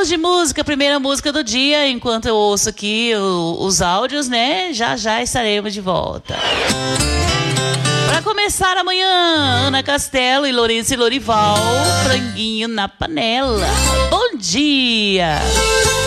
Vamos de música, primeira música do dia, enquanto eu ouço aqui os áudios, né? Já já estaremos de volta. Para começar amanhã, Ana Castelo e Lourenço e Lorival, franguinho na panela. Bom dia!